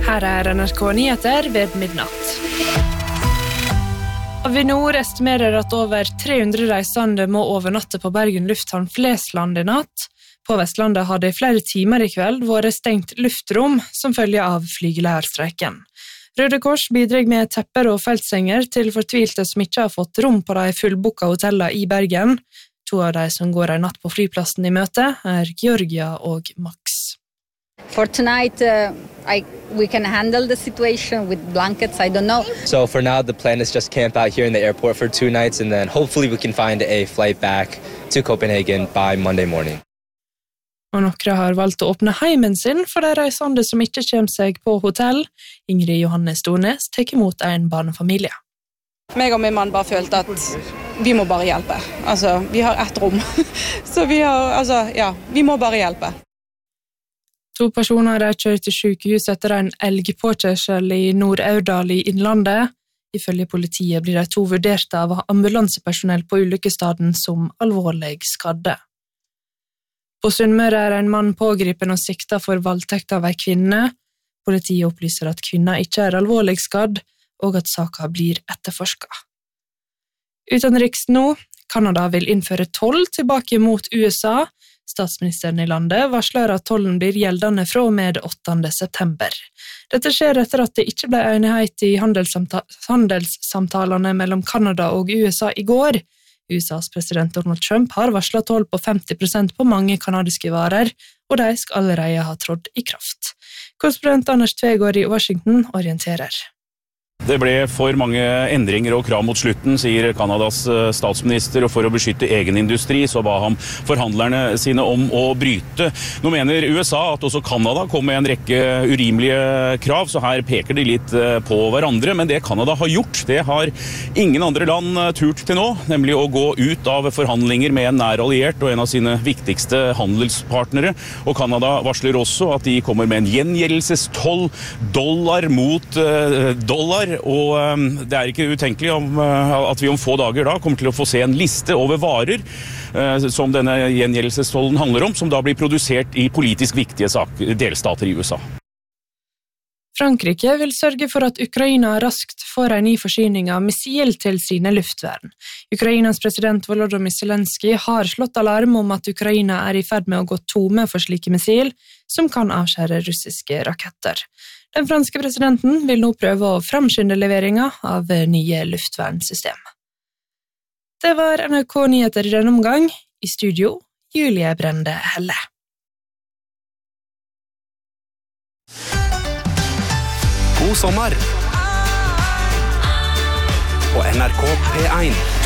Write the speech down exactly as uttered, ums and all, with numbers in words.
Her er N R K Nyheter ved midnatt. Avinor estimerer at over tre hundre reisende må overnatte på Bergen lufthavn Flesland i natt. På Vestlandet har det i flere timer i kveld vært stengt luftrom som følge av flygelærerstreiken. Røde Kors bidrar med tepper og feltsenger til fortvilte som ikke har fått rom på de fullbooka hotellene i Bergen. To av de som går en natt på flyplassen i møte er Georgia og Max. For tonight, uh, I, we can handle the situation with blankets, I don't know. So for now, the plan is just camp out here in the airport for two nights, and then hopefully we can find a flight back to Copenhagen by Monday morning. Og noen har valgt å åpne heimen sin for de reisende som ikke kommer seg på hotell. Ingrid Johanne Stornes tar imot en barnefamilie. Meg og min mann bare følte at vi må bare hjelpe. Altså, vi har ett rom. Så vi har, altså, ja, vi må bare hjelpe. To personer er kjørt til sykehus etter en elgpåkjørsel i Nord-Aurdal i Innlandet. Ifølge politiet blir de to vurdert av ambulansepersonell på ulykkesstaden som alvorlig skadde. På Sunnmøre er en mann pågripen og siktet for voldtekt av en kvinne. Politiet opplyser at kvinna ikke er alvorlig skadd, og at saken blir etterforsket. Utenriks nå, Kanada vil innføre toll tilbake mot U S A. Statsministeren i landet varsler at tollen blir gjeldende fra og med åttende september. Dette skjer etter at det ikke ble enighet i handelssamta- handelssamtalene mellom Kanada og U S A i går. U S A's president Donald Trump har varslet toll på femti prosent på mange kanadiske varer, og de skal allerede ha trådt i kraft. Korrespondent Anders Tvegård i Washington orienterer. Det ble for mange endringer og krav mot slutten, sier Kanadas statsminister, og for å beskytte egen industri så ba han forhandlerne sine om å bryte. Nå mener U S A at også Kanada kom med en rekke urimelige krav, så her peker de litt på hverandre, men det Kanada har gjort, det har ingen andre land turt til nå, nemlig å gå ut av forhandlinger med en nær alliert og en av sine viktigste handelspartnere, og Kanada varsler også at de kommer med en gjengjeldelsestoll, dollar mot dollar, og det er ikke utenkelig om, at vi om få dager da kommer til å få se en liste over varer som denne gjengjeldelsestollen handler om, som da blir produsert i politisk viktige saker, delstater i U S A. Frankrike vil sørge for at Ukraina raskt får en ny forsyning av missil til sine luftvern. Ukrainas president Volodymyr Zelensky har slått alarm om at Ukraina er i ferd med å gå tomme for slike missil som kan avskjære russiske raketter. Den franske presidenten vil nå prøve å fremskynde leveringen av nye luftvernsystem. Det var N R K Nyheter i denne omgang. I studio, Julie Brende Helle. God sommer på N R K P én.